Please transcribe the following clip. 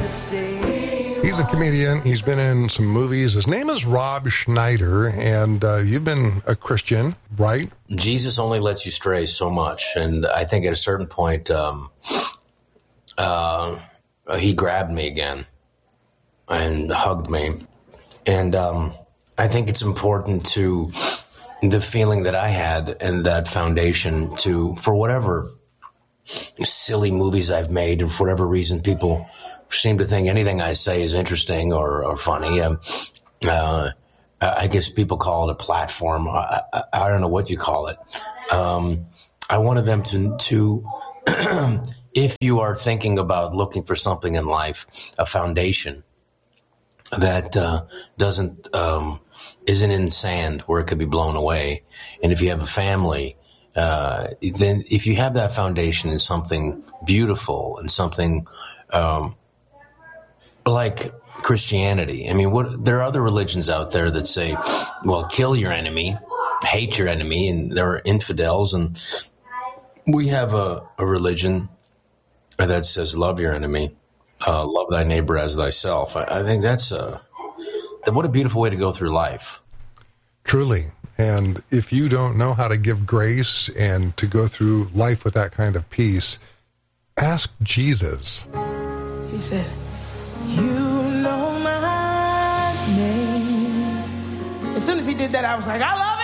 He's a comedian. He's been in some movies. His name is Rob Schneider, and you've been a Christian, right? Jesus only lets you stray so much, and I think at a certain point, he grabbed me again and hugged me, and I think it's important to the feeling that I had and that foundation to, for whatever silly movies I've made, and for whatever reason people seem to think anything I say is interesting or funny. I guess people call it a platform. I don't know what you call it. I wanted them to if you are thinking about looking for something in life, a foundation that isn't in sand where it could be blown away. And if you have a family, then if you have that foundation in something beautiful and something like Christianity. I mean, there are other religions out there that say, well, kill your enemy, hate your enemy, and there are infidels. And we have a religion that says love your enemy, love thy neighbor as thyself. I think what a beautiful way to go through life. Truly. And if you don't know how to give grace and to go through life with that kind of peace, ask Jesus. He said, you know my name. As soon as he did that, I was like, I love